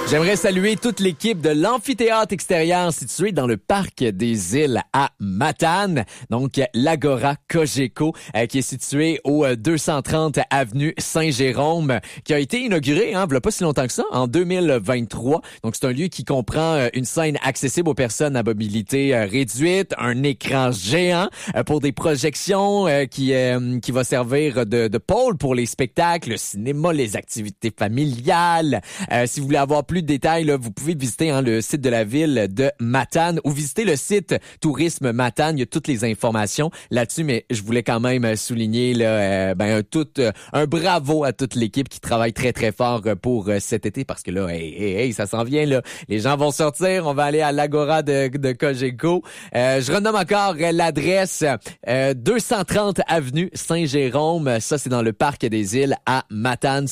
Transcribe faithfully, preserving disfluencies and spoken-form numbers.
J'aimerais saluer toute l'équipe de l'amphithéâtre extérieur situé dans le parc des Îles à Matane. Donc, l'Agora Cogeco, euh, qui est situé au deux cent trente avenue Saint-Jérôme, qui a été inauguré, hein, il n'y a pas si longtemps que ça, en deux mille vingt-trois. Donc, c'est un lieu qui comprend euh, une scène accessible aux personnes à mobilité euh, réduite, un écran géant euh, pour des projections euh, qui, euh, qui va servir de, de pôle pour les spectacles, le cinéma, les activités familiales. Euh, si vous voulez avoir plus de détails, là, vous pouvez visiter hein, le site de la ville de Matane ou visiter le site Tourisme Matane. Il y a toutes les informations là-dessus, mais je voulais quand même souligner là, euh, ben, tout, euh, un bravo à toute l'équipe qui travaille très, très fort pour euh, cet été parce que là, hey, hey, hey, ça s'en vient. Là. Les gens vont sortir. On va aller à l'Agora de, de Cogeco. Euh, je renomme encore l'adresse euh, deux cent trente avenue Saint-Jérôme. Ça, c'est dans le parc des Îles à Matane.